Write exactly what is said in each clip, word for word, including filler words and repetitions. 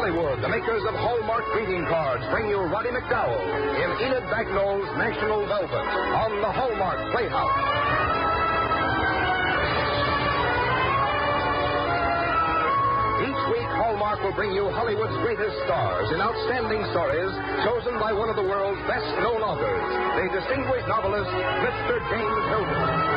Hollywood, the makers of Hallmark greeting cards, bring you Roddy McDowell in Enid Bagnall's National Velvet on the Hallmark Playhouse. Each week, Hallmark will bring you Hollywood's greatest stars in outstanding stories chosen by one of the world's best-known authors, the distinguished novelist, Mister James Hilton.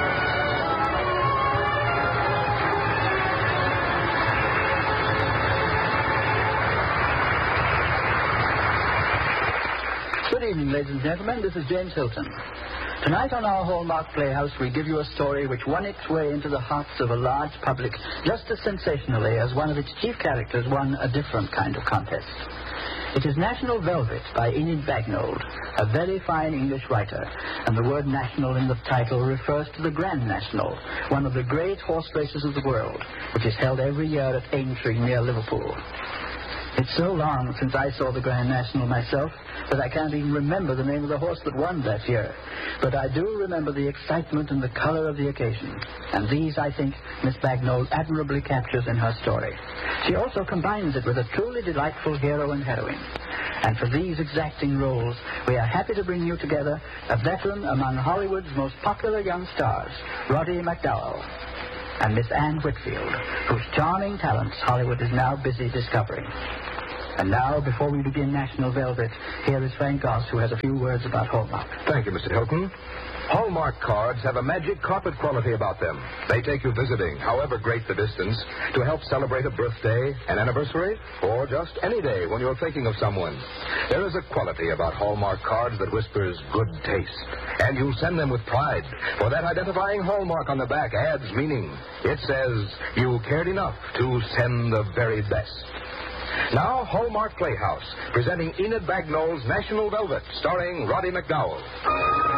Good evening, ladies and gentlemen. This is James Hilton. Tonight on our Hallmark Playhouse, we give you a story which won its way into the hearts of a large public just as sensationally as one of its chief characters won a different kind of contest. It is National Velvet by Enid Bagnall, a very fine English writer, and the word national in the title refers to the Grand National, one of the great horse races of the world, which is held every year at Aintree near Liverpool. It's so long since I saw the Grand National myself that I can't even remember the name of the horse that won that year. But I do remember the excitement and the color of the occasion. And these, I think, Miss Bagnall admirably captures in her story. She also combines it with a truly delightful hero and heroine. And for these exacting roles, we are happy to bring you together a veteran among Hollywood's most popular young stars, Roddy McDowell, and Miss Anne Whitfield, whose charming talents Hollywood is now busy discovering. And now, before we begin National Velvet, here is Frank Goss, who has a few words about Hallmark. Thank you, Mister Hilton. Hallmark cards have a magic carpet quality about them. They take you visiting, however great the distance, to help celebrate a birthday, an anniversary, or just any day when you're thinking of someone. There is a quality about Hallmark cards that whispers good taste. And you'll send them with pride, for that identifying Hallmark on the back adds meaning. It says you cared enough to send the very best. Now, Hallmark Playhouse, presenting Enid Bagnall's National Velvet, starring Roddy McDowell.